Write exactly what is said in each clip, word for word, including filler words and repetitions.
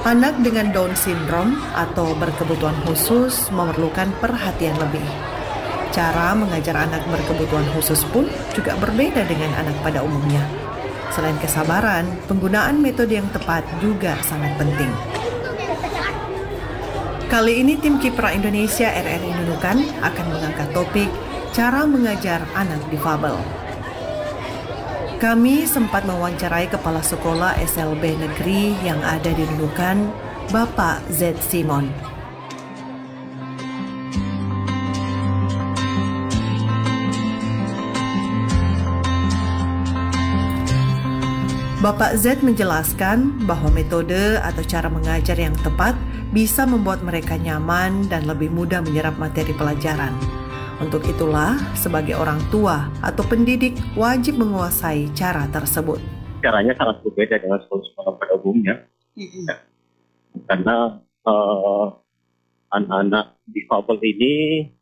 Anak dengan Down syndrome atau berkebutuhan khusus memerlukan perhatian lebih. Cara mengajar anak berkebutuhan khusus pun juga berbeda dengan anak pada umumnya. Selain kesabaran, penggunaan metode yang tepat juga sangat penting. Kali ini tim Kiprah Indonesia R R I Nunukan akan mengangkat topik cara mengajar anak difabel. Kami sempat mewawancarai Kepala Sekolah S L B Negeri yang ada di Nunukan, Bapak Z. Simon. Bapak Z menjelaskan bahwa metode atau cara mengajar yang tepat bisa membuat mereka nyaman dan lebih mudah menyerap materi pelajaran. Untuk itulah, sebagai orang tua atau pendidik wajib menguasai cara tersebut. Caranya sangat berbeda dengan sekolah-sekolah pada umumnya, mm-hmm. ya. Karena uh, anak-anak difabel ini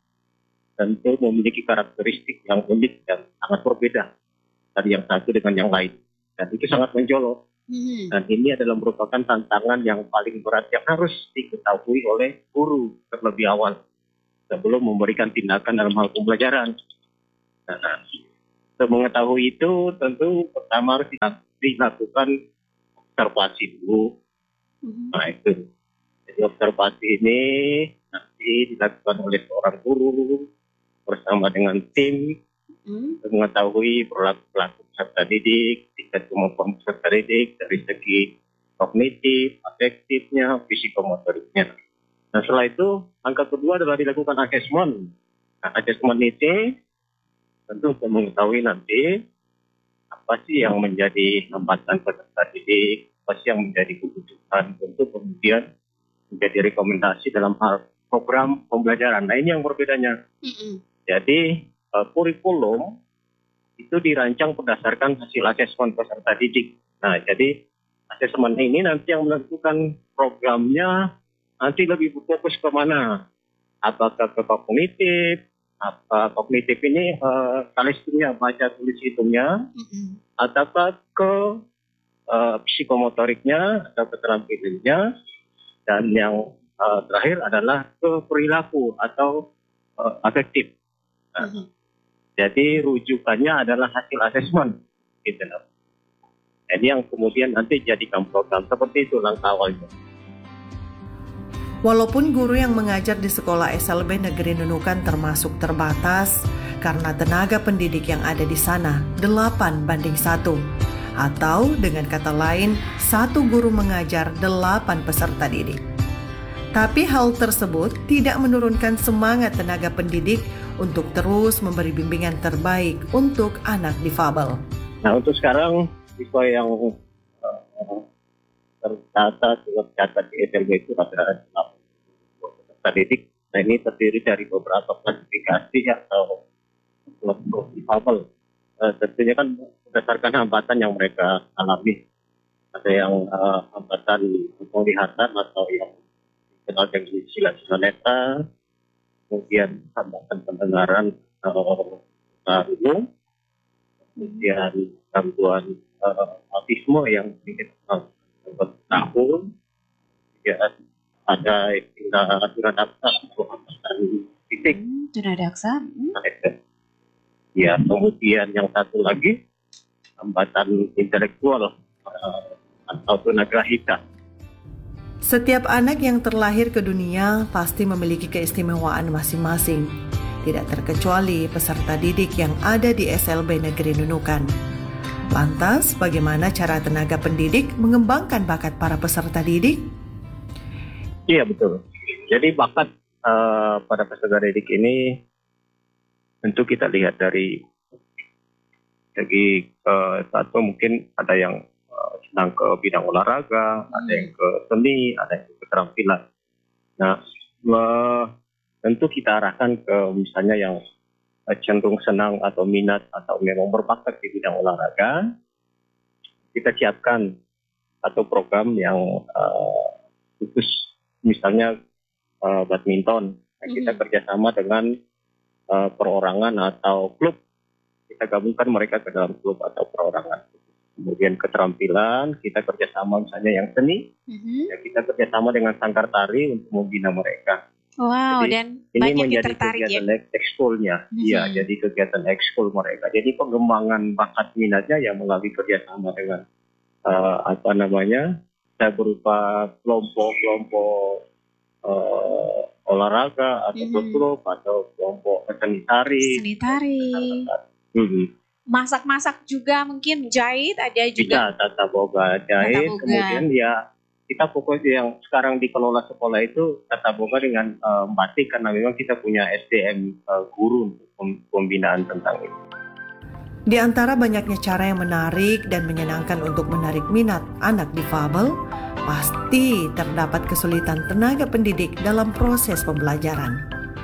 tentu memiliki karakteristik yang unik dan sangat berbeda dari yang satu dengan yang lain. Dan itu sangat menjolok. Mm-hmm. Dan ini adalah merupakan tantangan yang paling berat yang harus diketahui oleh guru terlebih awal sebelum memberikan tindakan dalam hal pembelajaran. Nah, untuk mengetahui itu, tentu pertama harus dilakukan observasi dulu. Mm-hmm. Nah itu, jadi observasi ini nanti dilakukan oleh seorang guru bersama dengan tim mm-hmm. untuk mengetahui perilaku peserta didik, tingkat kemampuan peserta didik dari segi kognitif, afektifnya, fisikomotoriknya. Nah setelah itu, langkah kedua adalah dilakukan asesmen. Nah, asesmen ini tentu untuk mengetahui nanti apa sih yang menjadi hambatan peserta didik, apa sih yang menjadi kebutuhan untuk kemudian menjadi rekomendasi dalam hal program pembelajaran. Nah ini yang berbedanya. Mm-hmm. Jadi uh, kurikulum itu dirancang berdasarkan hasil asesmen peserta didik. Nah jadi asesmen ini nanti yang menentukan programnya nanti lebih berfokus ke mana? Apakah ke kognitif? Apa kognitif ini uh, kalistimnya, baca tulis hitungnya? Mm-hmm. Ataukah ke uh, psikomotoriknya atau keterampilannya? Dan yang uh, terakhir adalah ke perilaku atau uh, afektif. Nah, mm-hmm. Jadi rujukannya adalah hasil asesmen. Gitu. Ini yang kemudian nanti jadikan program seperti itu langkah awalnya. Walaupun guru yang mengajar di sekolah S L B Negeri Nunukan termasuk terbatas karena tenaga pendidik yang ada di sana delapan banding satu. Atau dengan kata lain, satu guru mengajar delapan peserta didik. Tapi hal tersebut tidak menurunkan semangat tenaga pendidik untuk terus memberi bimbingan terbaik untuk anak difabel. Nah untuk sekarang siswa yang uh, tercatat tercatat di S L B itu ada peserta didik. Nah ini terdiri dari beberapa klasifikasi atau kelompok difabel. Uh, tentunya kan berdasarkan hambatan yang mereka alami. Ada yang uh, hambatan penglihatan atau yang dikenal dengan silasioneta, kemudian hambatan pendengaran atau uh, kemudian gangguan uh, autisme yang dikenal tahun, ya ada istilah tunadaksa atau hambatan fisik. Hmm, tunadaksa. Hmm. Ya, kemudian yang satu lagi hambatan intelektual uh, atau tunagrahita. Setiap anak yang terlahir ke dunia pasti memiliki keistimewaan masing-masing. Tidak terkecuali peserta didik yang ada di S L B Negeri Nunukan. Lantas, bagaimana cara tenaga pendidik mengembangkan bakat para peserta didik? Iya, betul. Jadi bakat uh, pada peserta didik ini tentu kita lihat dari segi uh, satu mungkin ada yang uh, senang ke bidang olahraga, hmm. ada yang ke seni, ada yang ke keterampilan. Nah, uh, tentu kita arahkan ke misalnya yang cenderung senang atau minat atau memang berbakat di bidang olahraga, kita siapkan satu program yang uh, khusus misalnya uh, badminton. Nah, kita mm-hmm. kerjasama dengan uh, perorangan atau klub. Kita gabungkan mereka ke dalam klub atau perorangan. Kemudian keterampilan, kita kerjasama misalnya yang seni, Mhm. ya kita kerjasama dengan sanggar tari untuk membina mereka. Wow, Jadi dan ini banyak yang menjadi tertarik ya? kegiatan ek- ekskulnya, iya, Mhm. jadi kegiatan ekskul mereka. Jadi pengembangan bakat minatnya ya melalui kerjasama dengan eh, apa namanya, saya berupa kelompok-kelompok eh, olahraga atau Mhm. klub atau kelompok seni tari. Seni tari. Mhm. Masak-masak juga mungkin, jahit ada juga? Bisa tata boga Tata jahit, boga. kemudian ya kita fokus yang sekarang dikelola sekolah itu tata boga dengan eh, batik karena memang kita punya S D M eh, guru untuk pem- pembinaan tentang itu. Di antara banyaknya cara yang menarik dan menyenangkan untuk menarik minat anak difabel, pasti terdapat kesulitan tenaga pendidik dalam proses pembelajaran.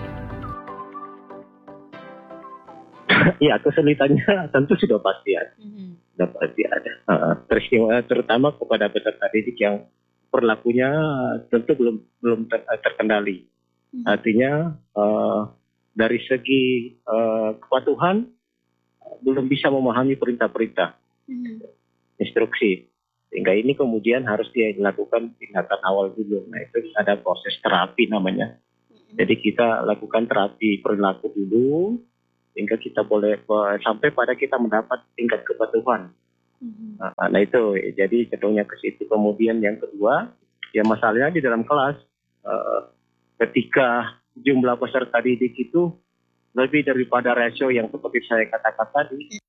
Iya, kesulitannya tentu sudah pasti ada. Mhm. Sudah pasti ada. Uh, terus- terutama kepada peserta didik yang perilakunya tentu belum belum ter- terkendali. Mhm. Artinya uh, dari segi uh, kepatuhan uh, belum bisa memahami perintah-perintah, Mhm. instruksi. Sehingga ini kemudian harus dia dilakukan tindakan awal dulu. Nah itu ada proses terapi namanya. Mhm. Jadi kita lakukan terapi perilaku dulu, sehingga kita boleh eh, sampai pada kita mendapat tingkat kepatuhan. Mhm. Nah, nah itu jadi cenderungnya ke situ. Kemudian yang kedua, ya masalahnya di dalam kelas eh, ketika jumlah peserta didik itu lebih daripada rasio yang seperti saya katakan tadi,